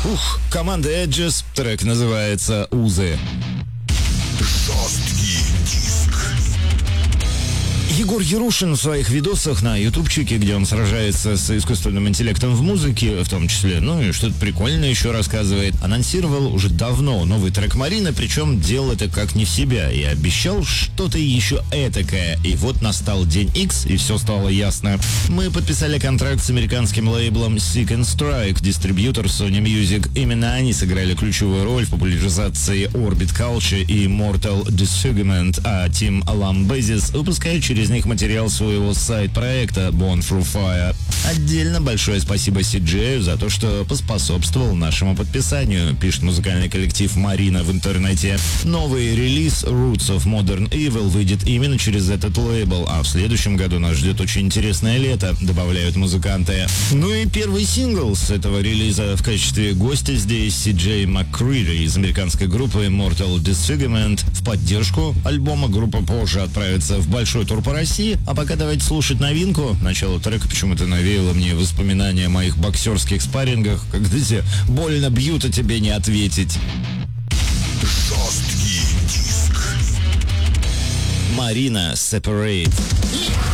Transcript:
Команда Edges, трек называется «Узы». Жесткий диск. Егор Ярушин в своих видосах на ютубчике, где он сражается с искусственным интеллектом в музыке, в том числе, и что-то прикольное еще рассказывает, анонсировал уже давно новый трек Марины, причем делал это как не в себя, и обещал что-то еще этакое. И вот настал день X, и все стало ясно. Мы подписали контракт с американским лейблом Seek and Strike, дистрибьютор Sony Music. Именно они сыграли ключевую роль в популяризации Orbit Culture и Mortal Disfigurement, а Team Lambesis выпускает через них материал своего сайт-проекта Born Through Fire. Отдельно большое спасибо CJ за то, что поспособствовал нашему подписанию, пишет музыкальный коллектив Марина в интернете. Новый релиз Roots of Modern Evil выйдет именно через этот лейбл, а в следующем году нас ждет очень интересное лето, добавляют музыканты. И первый сингл с этого релиза в качестве гостя здесь CJ McCreary из американской группы Mortal Disfigurement. В поддержку альбома группа позже отправится в большой тур по России, а пока давайте слушать новинку. Начало трека почему-то навеяло мне воспоминания о моих боксерских спаррингах, когда тебе больно бьют, а тебе не ответить. Жесткий диск. Марина Separate.